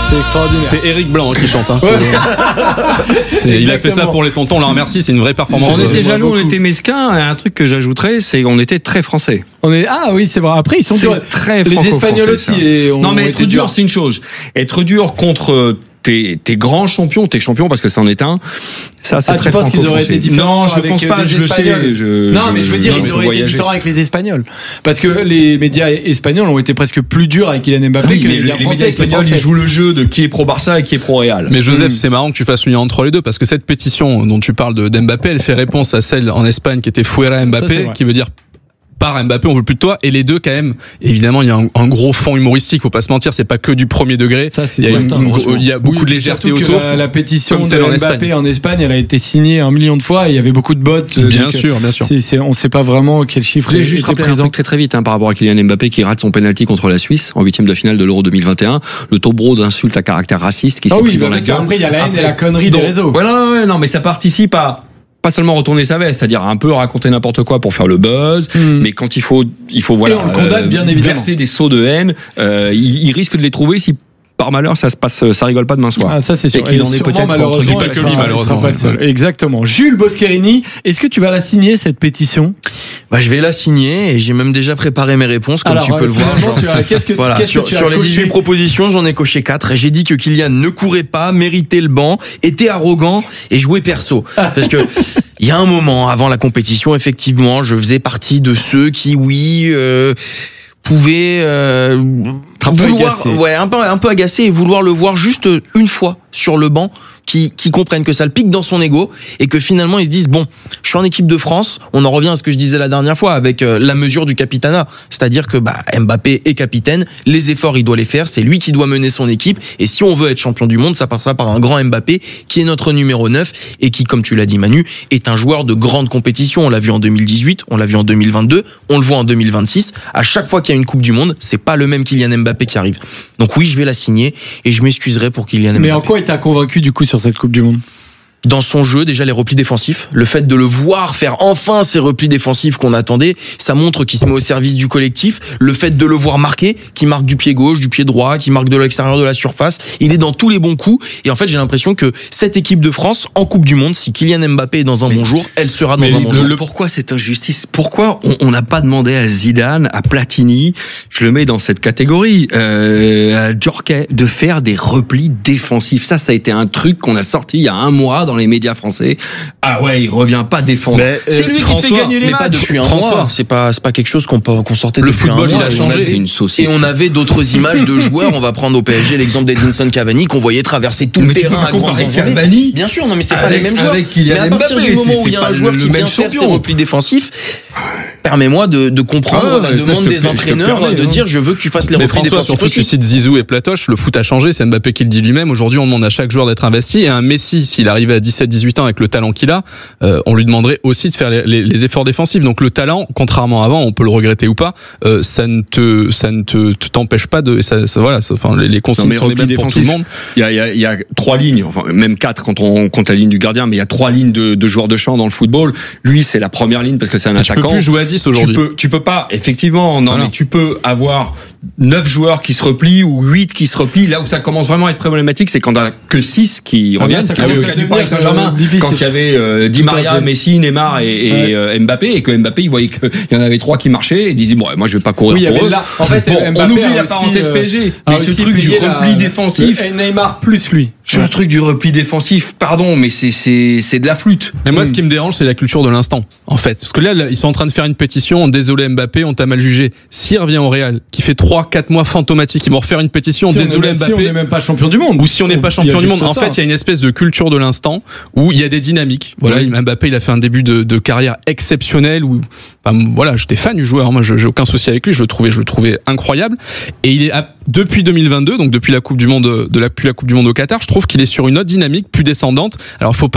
C'est extraordinaire. C'est Eric Blanc qui chante. Hein. Il a fait ça pour les tontons. On la remercie. C'est une vraie performance. On était jaloux, on était mesquins. Et un truc que j'ajouterais, c'est qu'on était très français. Ah oui, c'est vrai. Après, ils sont durs. Très les Espagnols aussi. Non, mais être dur, c'est une chose. Être dur contre tes grands champions, tes champions, parce que ça en est un. Ça, c'est très franco-français. Tu penses qu'ils auraient été différents? Non, je pense pas. Je le sais. Non, mais je veux dire, ils auraient été différents avec les Espagnols. Parce que les médias espagnols ont été presque plus durs avec Kylian Mbappé que les médias espagnols. Ils jouent le jeu de qui est pro Barça et qui est pro Real. Mais Joseph, c'est marrant que tu fasses le lien entre les deux, parce que cette pétition dont tu parles d'Mbappé, elle fait réponse à celle en Espagne qui était Fuera Mbappé, qui veut dire par Mbappé, on veut plus de toi. Et les deux, quand même, évidemment, il y a un gros fond humoristique. Faut pas se mentir, c'est pas que du premier degré. Ça, c'est il y a beaucoup de légèreté autour. La pétition de Mbappé en Espagne, elle a été signée 1 million de fois et il y avait beaucoup de bots. Bien sûr. On sait pas vraiment quel chiffre est juste présent. Très vite, par rapport à Kylian Mbappé qui rate son penalty contre la Suisse en 8e de finale de l'Euro 2021. Le tombeau d'insultes à caractère raciste qui s'est pris dans la gueule. Après, il y a la haine et la connerie des réseaux. Voilà, non, mais ça participe à pas seulement retourner sa veste, c'est-à-dire un peu raconter n'importe quoi pour faire le buzz, mais quand il faut voilà, et on le condamne, bien évidemment. Verser des seaux de haine, il risque de les trouver si par malheur ça rigole pas demain soir. Ah, ça c'est sûr. Et qu'il en est peut-être malheureusement, il sera pas le seul. Exactement. Jules Boscherini, est-ce que tu vas la signer cette pétition? Je vais la signer et j'ai même déjà préparé mes réponses comme tu peux le voir. Sur les 18 propositions, j'en ai coché 4 et j'ai dit que Kylian ne courait pas, méritait le banc, était arrogant et jouait perso. Parce que il y a un moment avant la compétition, effectivement, je faisais partie de ceux qui pouvaient un peu agacé et vouloir le voir juste une fois sur le banc, qui comprennent que ça le pique dans son ego et que finalement ils se disent je suis en équipe de France. On en revient à ce que je disais la dernière fois avec la mesure du capitanat, c'est-à-dire que Mbappé est capitaine, les efforts il doit les faire, c'est lui qui doit mener son équipe et si on veut être champion du monde, ça passera par un grand Mbappé qui est notre numéro 9 et qui, comme tu l'as dit Manu, est un joueur de grande compétition. On l'a vu en 2018, on l'a vu en 2022, on le voit en 2026. À chaque fois qu'il y a une Coupe du Monde, c'est pas le même Kylian Mbappé qui arrive. Donc oui, je vais la signer et je m'excuserai pour Kylian Mbappé. Mais en quoi il t'a convaincu du coup sur cette Coupe du Monde? Dans son jeu, déjà les replis défensifs, le fait de le voir faire enfin ces replis défensifs qu'on attendait, ça montre qu'il se met au service du collectif. Le fait de le voir marquer, qui marque du pied gauche, du pied droit, qui marque de l'extérieur de la surface, il est dans tous les bons coups. Et en fait, j'ai l'impression que cette équipe de France en Coupe du Monde, si Kylian Mbappé est dans un bon jour, elle sera dans un bon jour. Pourquoi cette injustice? Pourquoi on n'a pas demandé à Zidane, à Platini, je le mets dans cette catégorie, à Djorkaeff, de faire des replis défensifs? Ça a été un truc qu'on a sorti il y a un mois dans les médias français. Ah ouais, il revient pas défendre. C'est lui qui fait gagner les matchs. Pas depuis un mois. C'est pas quelque chose qu'on sortait le depuis un mois. Le football, il a changé. C'est une saucisse. Et on avait d'autres images de joueurs. On va prendre au PSG l'exemple d'Edinson Cavani qu'on voyait traverser tout le terrain à grandes enjambées. Bien sûr, non mais c'est pas les mêmes joueurs. Mais à partir du moment où il y a un joueur qui vient faire ses replis défensifs, permets-moi de comprendre la demande des entraîneurs de dire je veux que tu fasses les replis défensifs. Surtout tu cites Zizou et Platoche, le foot a changé, c'est Mbappé qui le dit lui-même. Aujourd'hui, on demande à chaque joueur d'être investi et un Messi, s'il arrivait à 17-18 ans avec le talent qu'il a, on lui demanderait aussi de faire les efforts défensifs. Donc le talent, contrairement à avant, on peut le regretter ou pas, ça ne t'empêche pas de les consignes sont les mêmes pour tout le monde. Il y a 3 lignes, enfin même 4 quand on compte la ligne du gardien, mais il y a 3 lignes de joueurs de champ dans le football. Lui, c'est la première ligne parce que c'est un attaquant. Tu peux plus jouer à 10 aujourd'hui. Tu peux pas, effectivement, mais tu peux avoir 9 joueurs qui se replient ou 8 qui se replient. Là où ça commence vraiment à être problématique, c'est quand il n'y a que 6 qui reviennent. Ce qui avait au cas du Paris Saint-Germain, quand il y avait Di Maria, Messi, Neymar et Mbappé, et que Mbappé, il voyait qu'il y en avait 3 qui marchaient, et il disait moi je vais pas courir pour eux. En fait, on oublie la parenthèse PSG, mais ce truc du repli défensif. Neymar plus lui. C'est un truc du repli défensif, pardon, mais c'est de la flûte. Mais moi, ce qui me dérange, c'est la culture de l'instant, en fait. Parce que là, ils sont en train de faire une pétition. Désolé Mbappé, on t'a mal jugé. S'il revient au Real, qui fait 3-4 mois fantomatique, ils vont refaire une pétition. Désolé Mbappé. Si on n'est même pas champion du monde. Ou si on n'est pas champion du monde. En fait, il y a une espèce de culture de l'instant où il y a des dynamiques. Voilà, Mbappé, il a fait un début de carrière exceptionnel où, j'étais fan du joueur. Moi, j'ai aucun souci avec lui. Je le trouvais incroyable. Et il est depuis 2022, donc depuis la Coupe du Monde, depuis la Coupe du Monde au Qatar, je trouve qu'il est sur une autre dynamique, plus descendante. Alors, faut pas